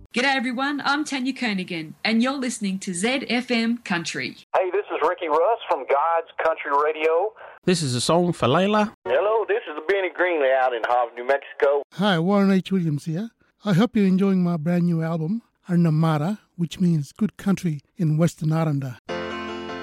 G'day everyone, I'm Tanya Koenigan, and you're listening to ZFM Country. Hey, this is Ricky Russ from God's Country Radio. This is a song for Layla. Hello, this is Benny Greenley out in Hobbs, New Mexico. Hi, Warren H. Williams here. I hope you're enjoying my brand new album, Arnamara, which means good country in Western Aranda.